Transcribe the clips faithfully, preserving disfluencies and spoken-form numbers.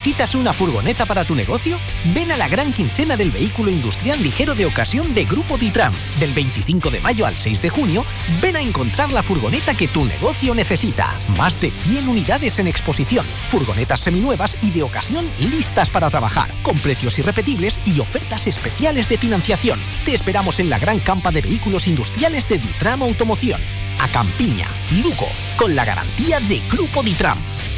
¿Necesitas una furgoneta para tu negocio? Ven a la gran quincena del vehículo industrial ligero de ocasión de Grupo Ditram. Del veinticinco de mayo al seis de junio, ven a encontrar la furgoneta que tu negocio necesita. Más de cien unidades en exposición, furgonetas seminuevas y de ocasión listas para trabajar, con precios irrepetibles y ofertas especiales de financiación. Te esperamos en la gran campa de vehículos industriales de Ditram Automoción. A Campiña, Lugo, con la garantía de Grupo Ditram.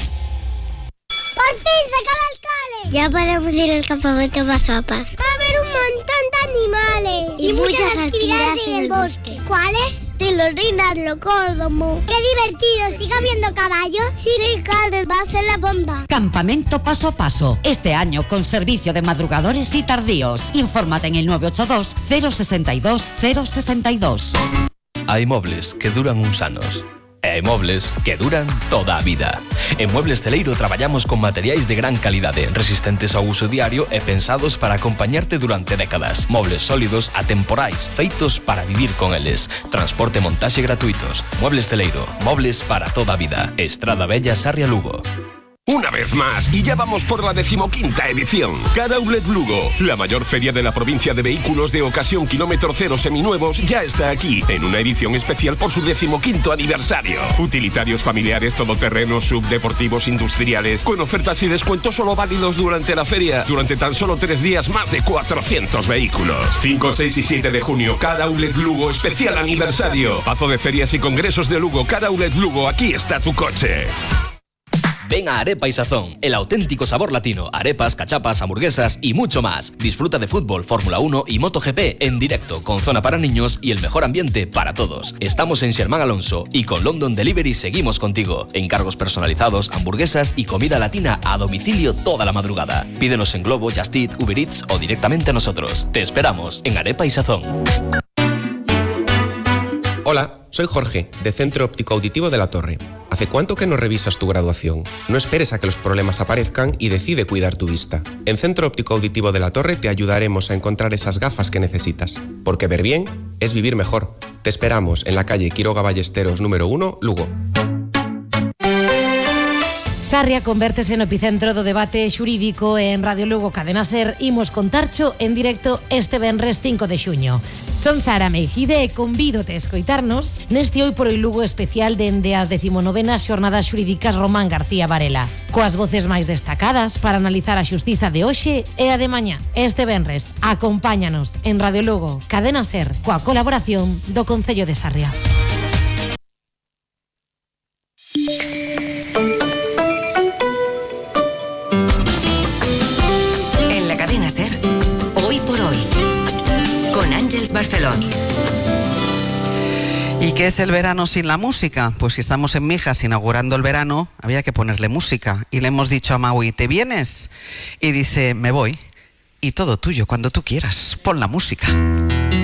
¡Por fin se acaba el cole! Ya podemos ir al campamento Mazapas. Va a haber un montón de animales y, y muchas, muchas actividades en el bosque. ¿Cuáles? Tirolinas, locódromo. ¡Qué divertido! ¿Sigue habiendo caballos? Sí, sí, Carlos, va a ser la bomba. Campamento Paso a Paso. Este año con servicio de madrugadores y tardíos. Infórmate en el nueve ocho dos, cero seis dos, cero seis dos. Hai mobles que duran uns anos e hai mobles que duran toda a vida. En Muebles Celeiro traballamos con materiais de gran calidade, resistentes ao uso diario e pensados para acompañarte durante décadas. Mobles sólidos, atemporais, feitos para vivir con eles. Transporte e montaxe gratuitos. Muebles Celeiro, mobles para toda a vida. Estrada Bella, Sarria, Lugo. Una vez más, y ya vamos por la decimoquinta edición. Car Outlet Lugo, la mayor feria de la provincia de vehículos de ocasión kilómetro cero seminuevos, ya está aquí, en una edición especial por su decimoquinto aniversario. Utilitarios familiares, todoterrenos, subdeportivos, industriales, con ofertas y descuentos solo válidos durante la feria. Durante tan solo tres días, más de cuatrocientos vehículos. cinco, seis y siete de junio, Car Outlet Lugo, especial aniversario. Pazo de ferias y congresos de Lugo, Car Outlet Lugo, aquí está tu coche. Ven a Arepa y Sazón, el auténtico sabor latino. Arepas, cachapas, hamburguesas y mucho más. Disfruta de fútbol, Fórmula uno y MotoGP en directo, con zona para niños y el mejor ambiente para todos. Estamos en Xermán Alonso y con London Delivery seguimos contigo. Encargos personalizados, hamburguesas y comida latina a domicilio toda la madrugada. Pídenos en Globo, Just Eat, Uber Eats o directamente a nosotros. Te esperamos en Arepa y Sazón. Hola, soy Jorge, de Centro Óptico Auditivo de La Torre. ¿Hace cuánto que no revisas tu graduación? No esperes a que los problemas aparezcan y decide cuidar tu vista. En Centro Óptico Auditivo de La Torre te ayudaremos a encontrar esas gafas que necesitas. Porque ver bien es vivir mejor. Te esperamos en la calle Quiroga Ballesteros número uno, Lugo. Sarria convértese no epicentro do debate xurídico en Radio Lugo Cadena Ser. Imos contarcho en directo este venres cinco de xuño. Son Sara Meijide e convídote a escoitarnos neste Hoy por Hoy Lugo especial dende as decimonovenas xornadas xurídicas Román García Varela, coas voces máis destacadas para analizar a xustiza de hoxe e a de mañá. Este venres, acompáñanos en Radio Lugo Cadena Ser coa colaboración do Concello de Sarria. En la Cadena Ser, Hoy por Hoy, con Ángeles Barcelón. ¿Y qué es el verano sin la música? Pues si estamos en Mijas inaugurando el verano, había que ponerle música. Y le hemos dicho a Maui, ¿te vienes? Y dice, me voy. Y todo tuyo, cuando tú quieras. Pon la música.